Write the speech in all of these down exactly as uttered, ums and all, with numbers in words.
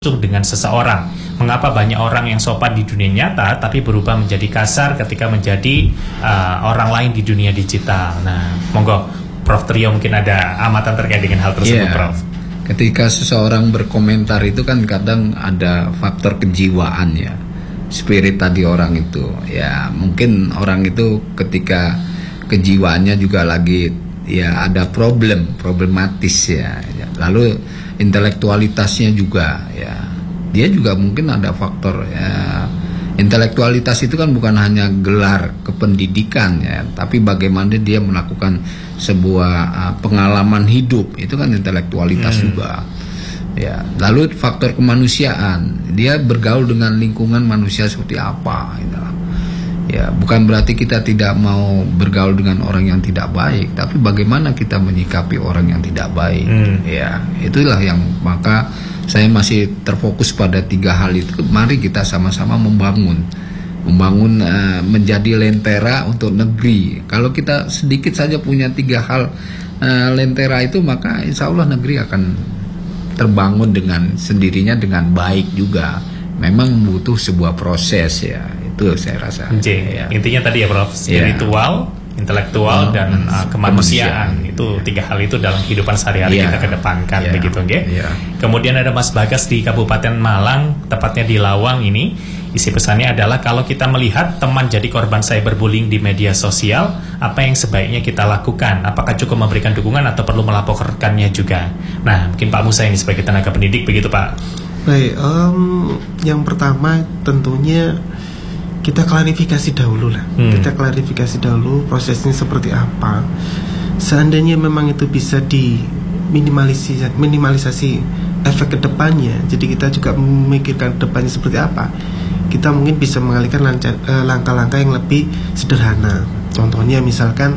dengan seseorang. Mengapa banyak orang yang sopan di dunia nyata tapi berubah menjadi kasar ketika menjadi uh, orang lain di dunia digital. Nah, monggo Prof Trio mungkin ada amatan terkait dengan hal tersebut, yeah. Prof. Ketika seseorang berkomentar itu kan kadang ada faktor kejiwaan ya, spirit tadi orang itu. Ya mungkin orang itu ketika kejiwaannya juga lagi ya ada problem, problematis ya. Lalu intelektualitasnya juga ya, dia juga mungkin ada faktor ya. Intelektualitas itu kan bukan hanya gelar kependidikan ya, tapi bagaimana dia melakukan sebuah uh, pengalaman hidup, itu kan intelektualitas hmm. juga ya. Lalu faktor kemanusiaan, dia bergaul dengan lingkungan manusia seperti apa gitu. Ya, bukan berarti kita tidak mau bergaul dengan orang yang tidak baik, tapi bagaimana kita menyikapi orang yang tidak baik. Hmm. Ya, itulah yang maka saya masih terfokus pada tiga hal itu. Mari kita sama-sama membangun, membangun uh, menjadi lentera untuk negeri. Kalau kita sedikit saja punya tiga hal uh, lentera itu, maka insya Allah negeri akan terbangun dengan sendirinya dengan baik juga. Memang butuh sebuah proses ya. Itu saya rasa. J, ya. Intinya tadi ya Prof, spiritual, yeah. intelektual, oh, dan uh, kemanusiaan. kemanusiaan. Itu yeah. tiga hal itu dalam kehidupan sehari-hari yeah. kita kedepankan, yeah. begitu, nggih. Yeah. Kemudian ada Mas Bagas di Kabupaten Malang, tepatnya di Lawang ini. Isi pesannya adalah kalau kita melihat teman jadi korban cyberbullying di media sosial, apa yang sebaiknya kita lakukan? Apakah cukup memberikan dukungan atau perlu melaporkannya juga? Nah, mungkin Pak Musa ini sebagai tenaga pendidik, begitu Pak. Baik, um, yang pertama tentunya kita klarifikasi dahulu lah. Hmm. Kita klarifikasi dahulu prosesnya seperti apa. Seandainya memang itu bisa diminimalisasi, minimalisasi efek kedepannya. Jadi kita juga memikirkan depannya seperti apa. Kita mungkin bisa mengalihkan lancar, eh, langkah-langkah yang lebih sederhana. Contohnya misalkan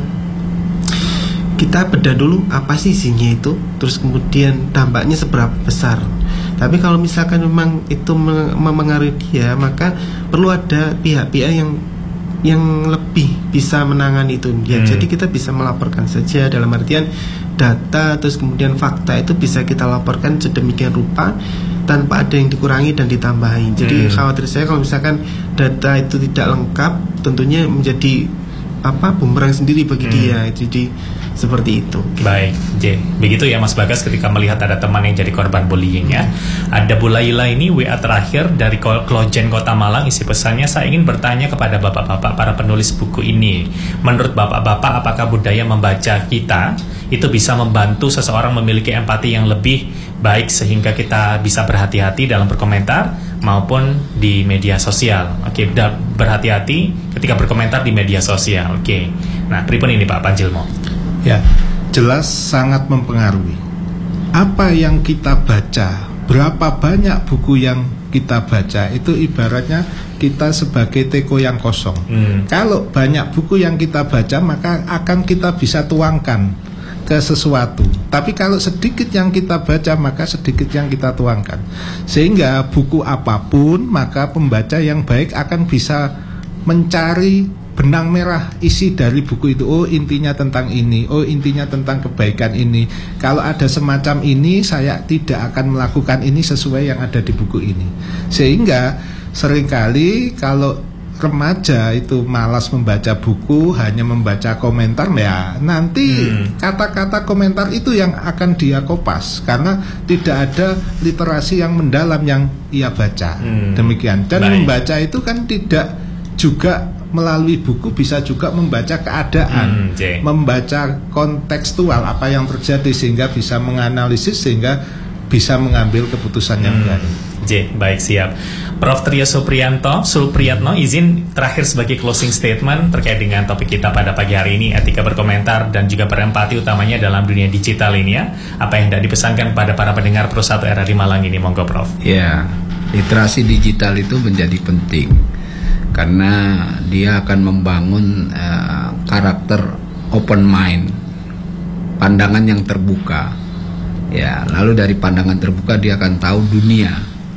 kita bedah dulu apa sih isinya itu, terus kemudian dampaknya seberapa besar. Tapi kalau misalkan memang itu mempengaruhi dia, maka perlu ada pihak-pihak yang yang lebih bisa menangani itu. Ya, hmm. Jadi kita bisa melaporkan saja, dalam artian data terus kemudian fakta itu bisa kita laporkan sedemikian rupa tanpa ada yang dikurangi dan ditambahin. Jadi hmm. khawatir saya kalau misalkan data itu tidak lengkap, tentunya menjadi apa bumerang sendiri bagi hmm. dia. Jadi seperti itu. Baik, J. Begitu ya Mas Bagas ketika melihat ada teman yang jadi korban bullying ya. Ada Bu Laila ini W A terakhir dari Klojen Kota Malang, isi pesannya, saya ingin bertanya kepada bapak-bapak para penulis buku ini. Menurut bapak-bapak, apakah budaya membaca kita itu bisa membantu seseorang memiliki empati yang lebih baik sehingga kita bisa berhati-hati dalam berkomentar maupun di media sosial? Oke, berhati-hati ketika berkomentar di media sosial. Oke. Nah, pripun ini Pak Panjilmo? Ya, jelas sangat mempengaruhi. Apa yang kita baca, berapa banyak buku yang kita baca, itu ibaratnya kita sebagai teko yang kosong. Hmm. Kalau banyak buku yang kita baca, maka akan kita bisa tuangkan ke sesuatu. Tapi kalau sedikit yang kita baca, maka sedikit yang kita tuangkan. Sehingga buku apapun, maka pembaca yang baik akan bisa mencari benang merah isi dari buku itu. Oh, intinya tentang ini. Oh, intinya tentang kebaikan ini. Kalau ada semacam ini, saya tidak akan melakukan ini sesuai yang ada di buku ini. Sehingga seringkali kalau remaja itu malas membaca buku, hanya membaca komentar, ya nanti hmm. kata-kata komentar itu yang akan dia kopas karena tidak ada literasi yang mendalam yang ia baca. Hmm. Demikian. Dan Baik. membaca itu kan tidak juga melalui buku, bisa juga membaca keadaan, hmm, membaca kontekstual apa yang terjadi sehingga bisa menganalisis, sehingga bisa mengambil keputusan yang hmm. baik. J, baik, siap. Prof Trio Supriyanto, Supriyatno, izin terakhir sebagai closing statement terkait dengan topik kita pada pagi hari ini, etika berkomentar dan juga berempati utamanya dalam dunia digital ini ya. Apa yang hendak dipesankan pada para pendengar Pro satu R R I Malang ini, monggo Prof. Ya, literasi digital itu menjadi penting karena dia akan membangun uh, karakter open mind, pandangan yang terbuka. Ya, lalu dari pandangan terbuka dia akan tahu dunia,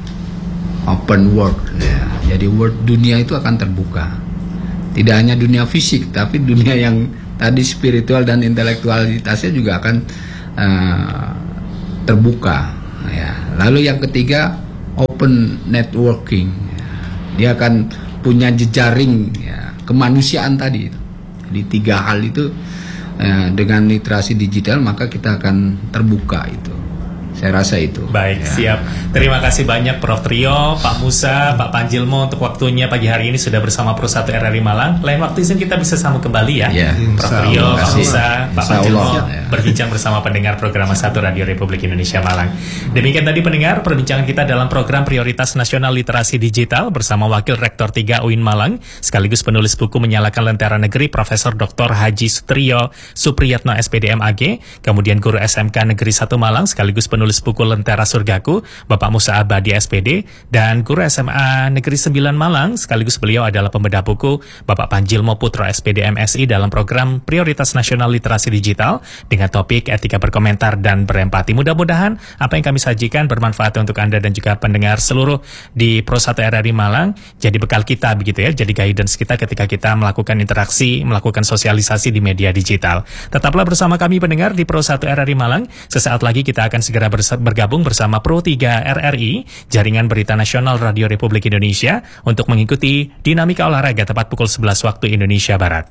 open world. Ya, jadi world dunia itu akan terbuka. Tidak hanya dunia fisik, tapi dunia yang tadi spiritual dan intelektualitasnya juga akan uh, terbuka. Ya, lalu yang ketiga open networking. Dia akan punya jejaring ya, kemanusiaan tadi. Jadi tiga hal itu eh, dengan literasi digital maka kita akan terbuka itu. Saya rasa itu. Baik, ya. siap. Terima kasih banyak Prof Trio, Pak Musa, Pak Panjilmo untuk waktunya pagi hari ini sudah bersama Pro satu R R I Malang. Lain waktu izin kita bisa sambung kembali ya. Ya. Prof Trio, Pak Musa, Pak Panjilmo ya. berbincang bersama pendengar program satu Radio Republik Indonesia Malang. Demikian tadi pendengar perbincangan kita dalam program Prioritas Nasional Literasi Digital bersama Wakil Rektor tiga U I N Malang sekaligus penulis buku Menyalakan Lentera Negeri Profesor Doktor Haji Sutrio Supriyatno S P D M A G, kemudian Guru S M K Negeri satu Malang sekaligus penulis buku Lentera Surgaku Bapak Musa Abadi S P D, dan Guru S M A Negeri sembilan Malang sekaligus beliau adalah pembedah buku Bapak Panjilmo Putro S P D M S I dalam program Prioritas Nasional Literasi Digital dengan topik etika berkomentar dan berempati. Mudah-mudahan apa yang kami sajikan bermanfaat untuk Anda dan juga pendengar seluruh di Pro satu R R I Malang, jadi bekal kita begitu ya, jadi guidance kita ketika kita melakukan interaksi, melakukan sosialisasi di media digital. Tetaplah bersama kami pendengar di Pro satu R R I Malang. Sesaat lagi kita akan segera bergabung bersama Pro tiga R R I, Jaringan Berita Nasional Radio Republik Indonesia, untuk mengikuti dinamika olahraga tepat pukul sebelas waktu Indonesia Barat.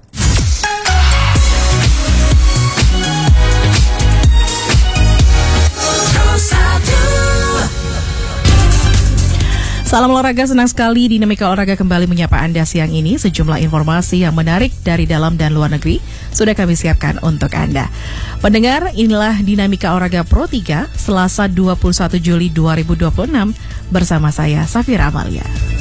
Salam olahraga, senang sekali Dinamika Olahraga kembali menyapa Anda siang ini. Sejumlah informasi yang menarik dari dalam dan luar negeri sudah kami siapkan untuk Anda. Pendengar, inilah Dinamika Olahraga Pro tiga Selasa dua puluh satu Juli dua ribu dua puluh enam bersama saya Safira Amalia.